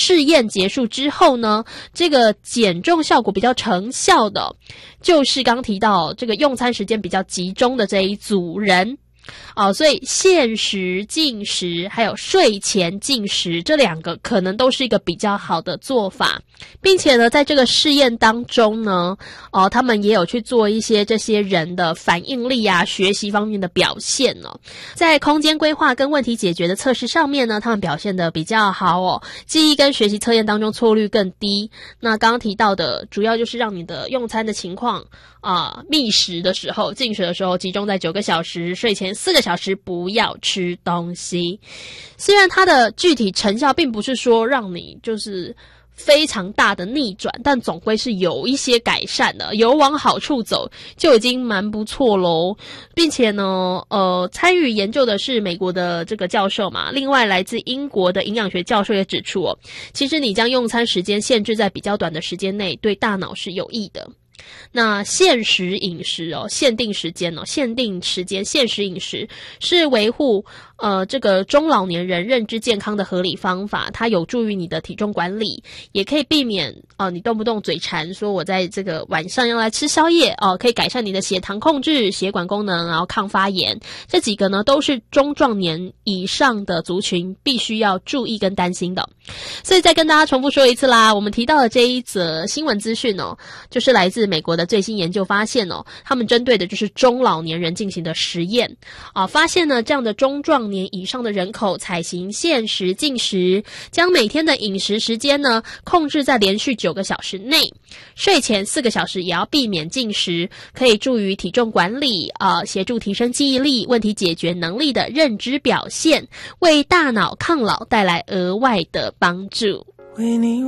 试验结束之后呢，这个减重效果比较成效的，就是刚提到这个用餐时间比较集中的这一组人。所以限时进食还有睡前进食这两个可能都是一个比较好的做法，并且呢在这个试验当中呢他们也有去做一些这些人的反应力啊学习方面的表现哦。在空间规划跟问题解决的测试上面呢，他们表现得比较好哦，记忆跟学习测验当中错率更低。那刚刚提到的主要就是让你的用餐的情况觅食的时候进食的时候集中在9个小时，睡前4个小时不要吃东西。虽然它的具体成效并不是说让你就是非常大的逆转，但总归是有一些改善的，有往好处走就已经蛮不错咯。并且呢参与研究的是美国的这个教授嘛，另外来自英国的营养学教授也指出其实你将用餐时间限制在比较短的时间内对大脑是有益的。那限时饮食限定时间限时饮食是维护这个中老年人认知健康的合理方法，它有助于你的体重管理，也可以避免你动不动嘴馋说我在这个晚上要来吃宵夜可以改善你的血糖控制、血管功能，然后抗发炎，这几个呢都是中壮年以上的族群必须要注意跟担心的。所以再跟大家重复说一次啦，我们提到的这一则新闻资讯就是来自美国的最新研究发现他们针对的就是中老年人进行的实验发现呢这样的中壮年以上的人口采行限时进食，将每天的饮食时间呢控制在连续9个小时内，睡前4个小时也要避免进食，可以助于体重管理协助提升记忆力、问题解决能力的认知表现，为大脑抗老带来额外的帮助。